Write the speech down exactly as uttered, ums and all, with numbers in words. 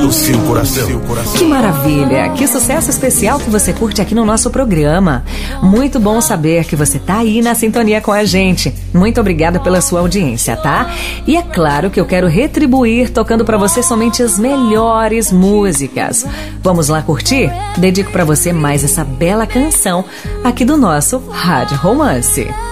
do seu coração. Que maravilha, que sucesso especial que você curte aqui no nosso programa. Muito bom saber que você tá aí na sintonia com a gente. Muito obrigada pela sua audiência, tá? E é claro que eu quero retribuir tocando pra você somente as melhores músicas. Vamos lá curtir? Dedico pra você mais essa bela canção aqui do nosso Rádio Romance.